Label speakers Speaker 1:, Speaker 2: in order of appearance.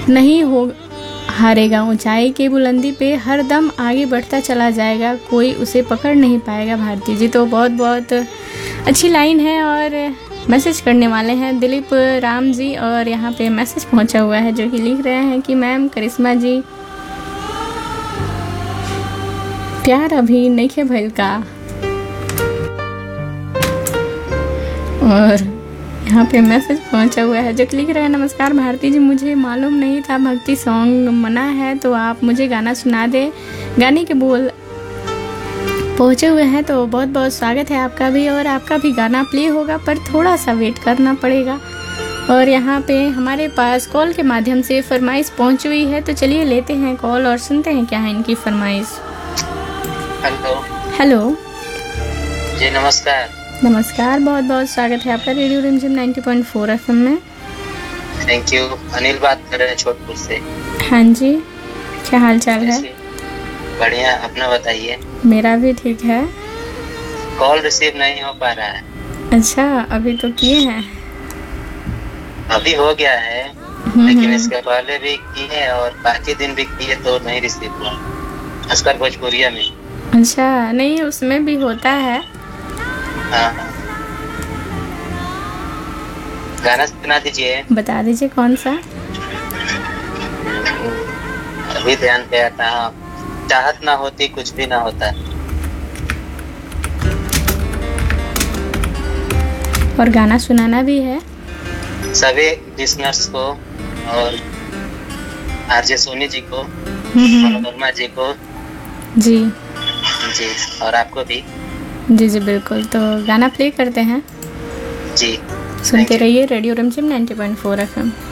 Speaker 1: नहीं हो हारेगा, ऊंचाई की बुलंदी पे हर दम आगे बढ़ता चला जाएगा, कोई उसे पकड़ नहीं पाएगा भारती जी। तो बहुत बहुत अच्छी लाइन है। और मैसेज करने वाले हैं दिलीप राम जी, और यहाँ पे मैसेज पहुँचा हुआ है जो कि लिख रहे हैं कि मैम करिश्मा जी प्यार अभी नहीं भइल का। और यहाँ पे मैसेज पहुँचा हुआ है जो कि लिख रहे हैं नमस्कार भारती जी, मुझे मालूम नहीं था भक्ति सॉन्ग मना है, तो आप मुझे गाना सुना दे। गाने के बोल पहुँचे हुए हैं, तो बहुत बहुत स्वागत है आपका भी, और आपका भी गाना प्ले होगा पर थोड़ा सा वेट करना पड़ेगा। और यहाँ पे हमारे पास कॉल के माध्यम से फरमाइश पहुँच हुई है, तो चलिए लेते हैं कॉल और सुनते हैं क्या है इनकी फरमाइश। हेलो
Speaker 2: जी नमस्कार।
Speaker 1: नमस्कार, बहुत बहुत स्वागत है आपका रेडियो रिमझिम 90.4 FM में।
Speaker 2: Thank you. अनिल बात कर रहे हैं छोटपुर से।
Speaker 1: हाँ जी, क्या हाल चाल है?
Speaker 2: बढ़िया, अपना बताइए।
Speaker 1: मेरा भी ठीक है।
Speaker 2: कॉल रिसीव नहीं हो पा रहा है।
Speaker 1: अच्छा, अभी तो किए हैं?
Speaker 2: अभी हो गया है, लेकिन इसके पहले भी किए और बाकी दिन भी किए तो नहीं रिसीव हुआ, खासकर भोजपुरिया में।
Speaker 1: अच्छा, नहीं उसमें भी होता है।
Speaker 2: हाँ, गाना सुना दीजिए।
Speaker 1: बता दीजिए कौन सा?
Speaker 2: अभी ध्यान पे आता है, चाहत ना होती कुछ भी ना होता।
Speaker 1: और गाना सुनाना भी है
Speaker 2: सभी लिसनर्स को, और आरजे सोनी जी को, मनोरमा जी को
Speaker 1: जी
Speaker 2: जी, और आपको भी।
Speaker 1: जी जी बिल्कुल। तो गाना प्ले करते हैं
Speaker 2: जी,
Speaker 1: सुनते रहिए रेडियो रिमझिम 90.4 FM।